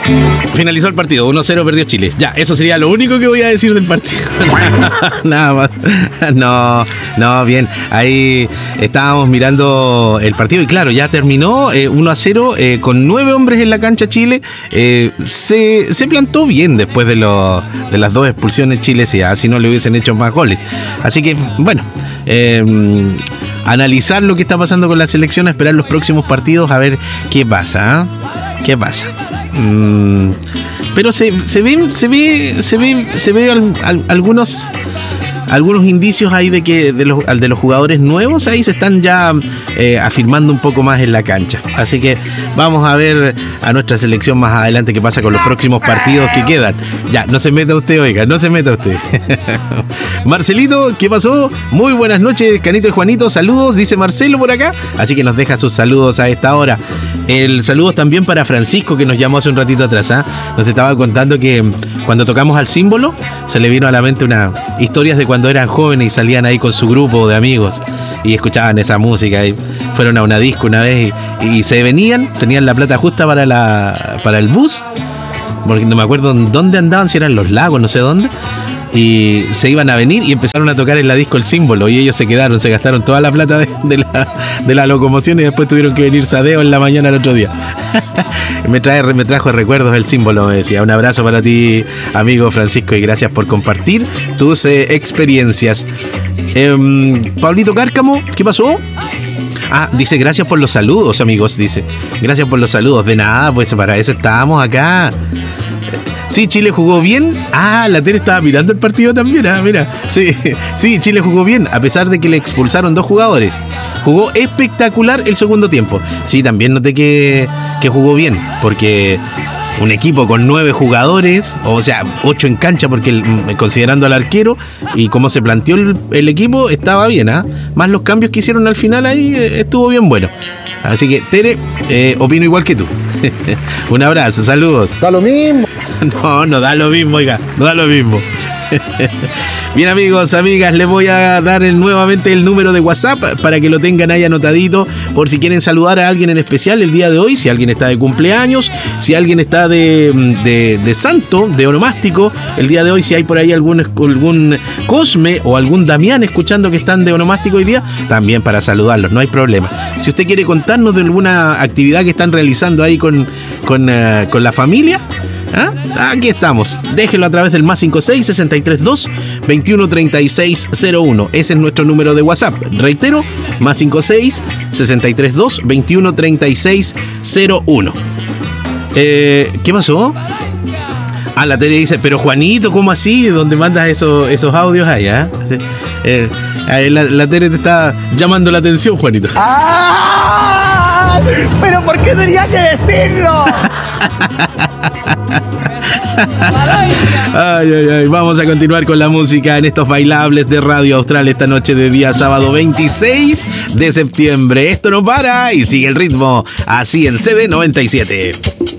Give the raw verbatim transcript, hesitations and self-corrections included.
Finalizó el partido, uno cero perdió Chile. Ya, eso sería lo único que voy a decir del partido. Nada más. No, no, bien. Ahí estábamos mirando el partido y claro, ya terminó eh, uno a cero eh, con nueve hombres en la cancha Chile. Eh, se, se plantó bien después de, lo, de las dos expulsiones Chile, si así no le hubiesen hecho más goles. Así que, bueno, eh, analizar lo que está pasando con la selección, a esperar los próximos partidos a ver qué pasa, ¿eh? ¿Qué pasa? Mm, pero se, se ve, se ve, se ve, se ve al, al, algunos, algunos indicios ahí de que de los, de los jugadores nuevos ahí se están ya eh, afirmando un poco más en la cancha. Así que vamos a ver a nuestra selección más adelante qué pasa con los próximos partidos que quedan. Ya, no se meta usted, oiga, no se meta usted. Marcelito, ¿qué pasó? Muy buenas noches, Canito y Juanito, saludos, dice Marcelo por acá. Así que nos deja sus saludos a esta hora. El saludo también para Francisco, que nos llamó hace un ratito atrás, ¿eh? Nos estaba contando que cuando tocamos al símbolo se le vino a la mente unas historias de cuando eran jóvenes y salían ahí con su grupo de amigos y escuchaban esa música y fueron a una disco una vez y, y se venían, tenían la plata justa para, la, para el bus, porque no me acuerdo dónde andaban, si eran Los Lagos, no sé dónde, y se iban a venir y empezaron a tocar en la disco el símbolo y ellos se quedaron, se gastaron toda la plata de, de, la, de la locomoción y después tuvieron que venir sadeo en la mañana el otro día. me, trae, me trajo recuerdos el símbolo, me decía. Un abrazo para ti, amigo Francisco, y gracias por compartir tus eh, experiencias. eh, Pablito Cárcamo, ¿qué pasó? Ah, dice, gracias por los saludos, amigos, dice. Gracias por los saludos. De nada, pues para eso estábamos acá. Sí, Chile jugó bien. Ah, la Tere estaba mirando el partido también. Ah, mira. Sí, sí, Chile jugó bien, a pesar de que le expulsaron dos jugadores. Jugó espectacular el segundo tiempo. Sí, también noté que, que jugó bien, porque un equipo con nueve jugadores, o sea, ocho en cancha, porque el, considerando al arquero y cómo se planteó el, el equipo, estaba bien, ¿ah? ¿eh? Más los cambios que hicieron al final ahí, eh, estuvo bien bueno. Así que, Tere, eh, opino igual que tú. Un abrazo, saludos. Da lo mismo. No, no da lo mismo, oiga, no da lo mismo. Bien, amigos, amigas, les voy a dar el, nuevamente el número de WhatsApp para que lo tengan ahí anotadito por si quieren saludar a alguien en especial el día de hoy, si alguien está de cumpleaños, si alguien está de, de, de santo, de onomástico, el día de hoy, si hay por ahí algún, algún Cosme o algún Damián escuchando que están de onomástico hoy día, también para saludarlos, no hay problema. Si usted quiere contarnos de alguna actividad que están realizando ahí con, con, uh, con la familia, ¿ah? Aquí estamos. Déjelo a través del más cinco seis, sesenta y tres dos, veintiuno treinta y seis cero uno. Ese es nuestro número de WhatsApp. Reitero, más cinco seis, sesenta y tres dos, veintiuno treinta y seis cero uno. Eh, ¿Qué pasó? Ah, la Tere dice, pero Juanito, ¿cómo así? ¿Dónde mandas esos, esos audios allá? Eh, eh, la, la Tere te está llamando la atención, Juanito. ¡Ah! ¿Pero por qué tenía que decirlo? Ay, ay, ay. Vamos a continuar con la música en estos bailables de Radio Austral esta noche de día sábado veintiséis de septiembre. Esto no para y sigue el ritmo así en C B noventa y siete.